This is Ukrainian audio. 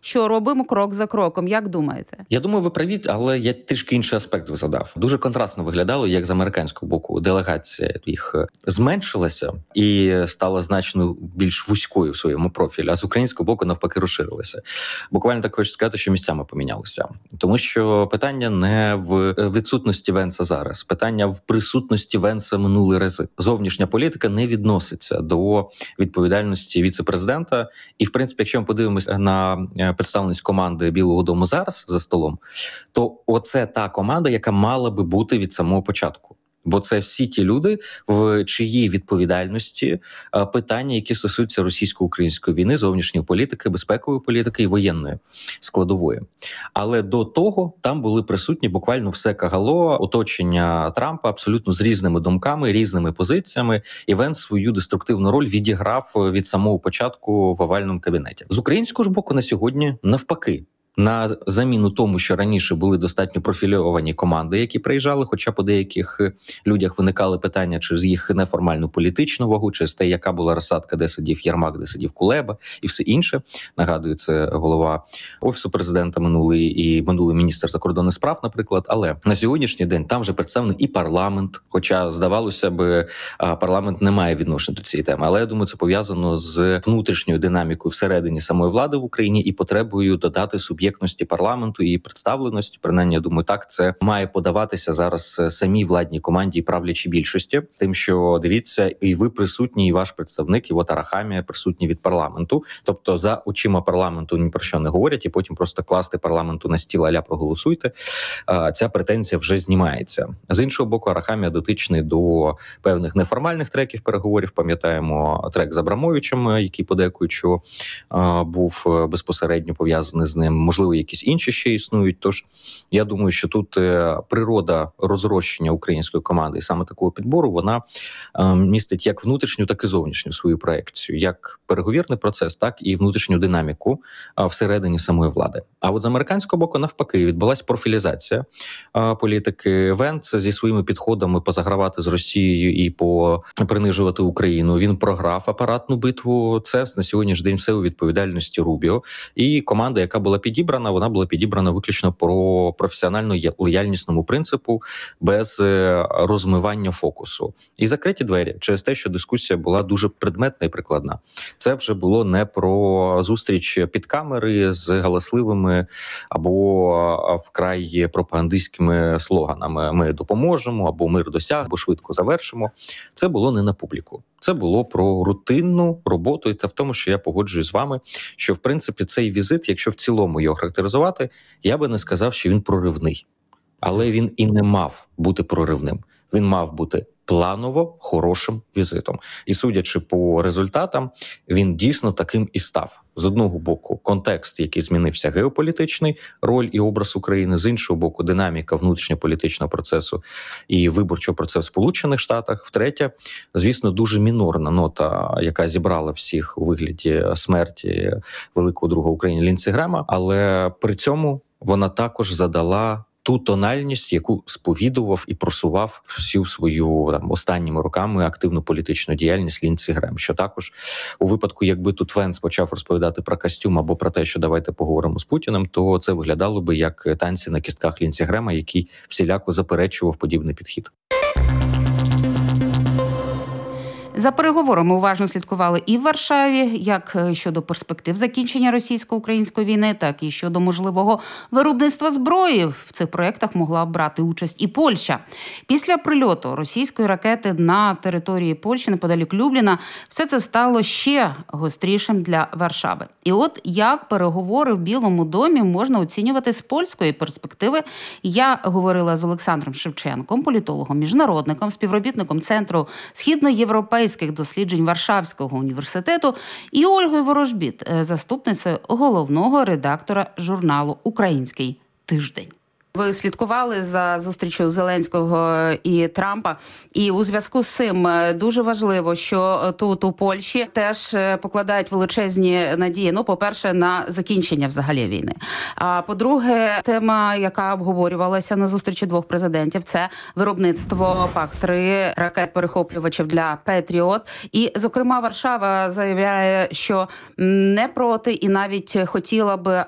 що робимо крок за кроком. Як думаєте? Я думаю, ви праві, але я трішки інший аспект задав. Дуже контрастно виглядало, як з американського боку делегація їх зменшилася і стала значно більш вузькою в своєму профілі, а з українського боку навпаки розширилася. Буквально так хочу сказати, що місцями помінялися. Тому що питання не в відсутності Венса зараз, питання в присутності Венса минулі рази. Зовнішня політика не відноситься до відповідальності віце-президента. І, в принципі, якщо ми подивимося на представленість команди Білого дому зараз за столом, то оце та команда, яка мала би бути від самого початку. Бо це всі ті люди, в чиїй відповідальності питання, які стосуються російсько-української війни, зовнішньої політики, безпекової політики і воєнної складової. Але до того там були присутні буквально все кагало, оточення Трампа абсолютно з різними думками, різними позиціями. І Венс свою деструктивну роль відіграв від самого початку в овальному кабінеті. З українського ж боку на сьогодні навпаки. На заміну тому, що раніше були достатньо профільовані команди, які приїжджали, хоча по деяких людях виникали питання через їх неформальну політичну вагу, через те, яка була розсадка, де сидів Єрмак, де сидів Кулеба і все інше. Нагадую, це голова Офісу президента минулий міністр закордонних справ, наприклад. Але на сьогоднішній день там вже представлений і парламент, хоча, здавалося б, парламент не має відношення до цієї теми. Але я думаю, це пов'язано з внутрішньою динамікою всередині самої влади в Україні і потребою додати суб'єктності парламенту і представленості. Принаймні, я думаю, так це має подаватися зараз самій владній команді і правлячій більшості. Тим, що, дивіться, і ви присутні, і ваш представник, і от Арахамія присутні від парламенту. Тобто за очима парламенту ні про що не говорять, і потім просто класти парламенту на стіл, аля проголосуйте. Ця претензія вже знімається. З іншого боку, Арахамія дотичний до певних неформальних треків переговорів. Пам'ятаємо трек з Абрамовичем, який подекують, що був безпосередньо пов'язаний з ним. Можливо, якісь інші ще існують. Тож я думаю, що тут природа розрощення української команди і саме такого підбору, вона містить як внутрішню, так і зовнішню свою проекцію. Як переговірний процес, так і внутрішню динаміку всередині самої влади. А от з американського боку, навпаки, відбулася профілізація політики. Венс зі своїми підходами позагравати з Росією і попринижувати Україну. Він програв апаратну битву. Це на сьогоднішній день все у відповідальності Рубіо. І команда, яка була підібрана, вона була підібрана виключно по професіонально-лояльнісному принципу, без розмивання фокусу. І закриті двері через те, що дискусія була дуже предметна і прикладна. Це вже було не про зустріч під камери з галасливими або вкрай пропагандистськими слоганами «ми допоможемо», або «мир досяг», або «швидко завершимо». Це було не на публіку. Це було про рутинну роботу, і це в тому, що я погоджуюсь з вами, що, в принципі, цей візит, якщо в цілому його характеризувати, я би не сказав, що він проривний. Але він і не мав бути проривним. Він мав бути планово хорошим візитом. І судячи по результатам, він дійсно таким і став. З одного боку, контекст, який змінився, геополітичний, роль і образ України, з іншого боку, динаміка внутрішньополітичного процесу і виборчого процесу в Сполучених Штатах. Втретє, звісно, дуже мінорна нота, яка зібрала всіх у вигляді смерті великого друга України Ліндсі Грема, але при цьому вона також задала ту тональність, яку сповідував і просував всю свою останніми роками активну політичну діяльність Ліндсі Грем. Що також у випадку, якби тут Венс почав розповідати про костюм або про те, що давайте поговоримо з Путіним, то це виглядало би як танці на кістках Ліндсі Грема, який всіляко заперечував подібний підхід. За переговорами уважно слідкували і в Варшаві, як щодо перспектив закінчення російсько-української війни, так і щодо можливого виробництва зброї. В цих проєктах могла брати участь і Польща. Після прильоту російської ракети на території Польщі, неподалік Любліна, все це стало ще гострішим для Варшави. І от як переговори в Білому домі можна оцінювати з польської перспективи, я говорила з Олександром Шевченком, політологом, міжнародником, співробітником Центру східноєвропейських досліджень Варшавського університету, і Ольгою Ворожбіт, заступницею головного редактора журналу «Український тиждень». Ви слідкували за зустрічю Зеленського і Трампа, і у зв'язку з цим дуже важливо, що тут у Польщі теж покладають величезні надії, по-перше, на закінчення взагалі війни. А по-друге, тема, яка обговорювалася на зустрічі двох президентів, це виробництво ПАК-3 ракет-перехоплювачів для Петріот. І, зокрема, Варшава заявляє, що не проти і навіть хотіла би